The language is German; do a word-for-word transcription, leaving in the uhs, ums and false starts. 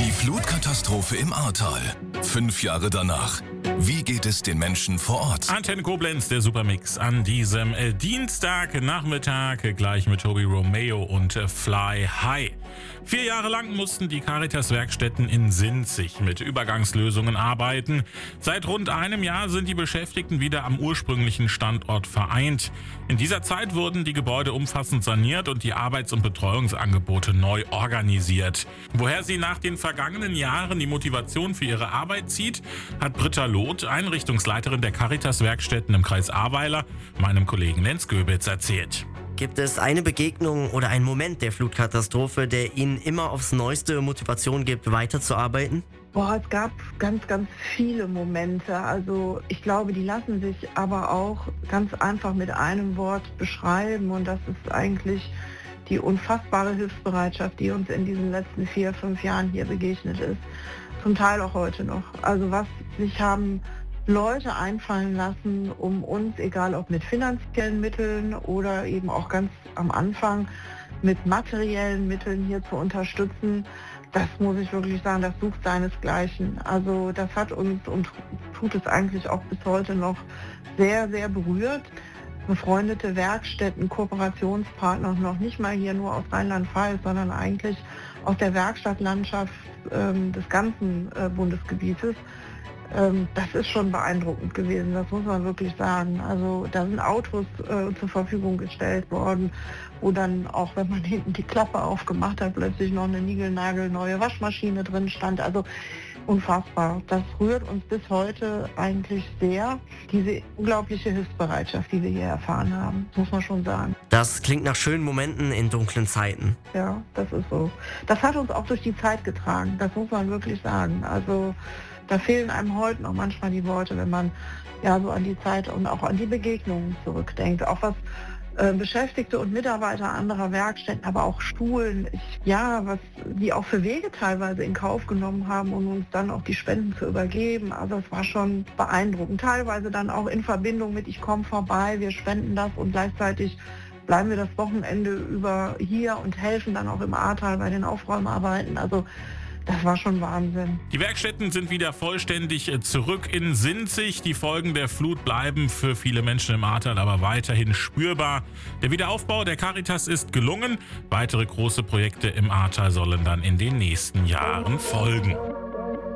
Die Flutkatastrophe im Ahrtal. Fünf Jahre danach. Wie geht es den Menschen vor Ort? Antenne Koblenz, der Supermix an diesem äh, Dienstagnachmittag, äh, gleich mit Toby Romeo und äh, Fly High. Vier Jahre lang mussten die Caritas-Werkstätten in Sinzig mit Übergangslösungen arbeiten. Seit rund einem Jahr sind die Beschäftigten wieder am ursprünglichen Standort vereint. In dieser Zeit wurden die Gebäude umfassend saniert und die Arbeits- und Betreuungsangebote neu organisiert. Woher sie nach den vergangenen Jahren die Motivation für ihre Arbeit zieht, hat Britta Loth, Einrichtungsleiterin der Caritas-Werkstätten im Kreis Ahrweiler, meinem Kollegen Lenz Göbitz erzählt. Gibt es eine Begegnung oder einen Moment der Flutkatastrophe, der Ihnen immer aufs Neueste Motivation gibt, weiterzuarbeiten? Boah, es gab ganz, ganz viele Momente. Also ich glaube, die lassen sich aber auch ganz einfach mit einem Wort beschreiben. Und das ist eigentlich die unfassbare Hilfsbereitschaft, die uns in diesen letzten vier, fünf Jahren hier begegnet ist. Zum Teil auch heute noch. Also was sich haben Leute einfallen lassen, um uns, egal ob mit finanziellen Mitteln oder eben auch ganz am Anfang mit materiellen Mitteln hier zu unterstützen, das muss ich wirklich sagen, das sucht seinesgleichen. Also das hat uns und tut es eigentlich auch bis heute noch sehr, sehr berührt. Befreundete Werkstätten, Kooperationspartner, noch nicht mal hier nur aus Rheinland-Pfalz, sondern eigentlich aus der Werkstattlandschaft ähm, des ganzen äh, Bundesgebietes. Ähm, das ist schon beeindruckend gewesen, das muss man wirklich sagen. Also da sind Autos äh, zur Verfügung gestellt worden, wo dann auch, wenn man hinten die Klappe aufgemacht hat, plötzlich noch eine niegelnagelneue Waschmaschine drin stand. Also unfassbar. Das rührt uns bis heute eigentlich sehr, diese unglaubliche Hilfsbereitschaft, die wir hier erfahren haben, muss man schon sagen. Das klingt nach schönen Momenten in dunklen Zeiten. Ja, das ist so. Das hat uns auch durch die Zeit getragen, das muss man wirklich sagen. Also da fehlen einem heute noch manchmal die Worte, wenn man ja so an die Zeit und auch an die Begegnungen zurückdenkt. Auch was äh, Beschäftigte und Mitarbeiter anderer Werkstätten, aber auch Schulen, ich, ja, was die auch für Wege teilweise in Kauf genommen haben, um uns dann auch die Spenden zu übergeben. Also es war schon beeindruckend. Teilweise dann auch in Verbindung mit, ich komme vorbei, wir spenden das und gleichzeitig bleiben wir das Wochenende über hier und helfen dann auch im Ahrtal bei den Aufräumarbeiten. Also das war schon Wahnsinn. Die Werkstätten sind wieder vollständig zurück in Sinzig. Die Folgen der Flut bleiben für viele Menschen im Ahrtal aber weiterhin spürbar. Der Wiederaufbau der Caritas ist gelungen. Weitere große Projekte im Ahrtal sollen dann in den nächsten Jahren folgen.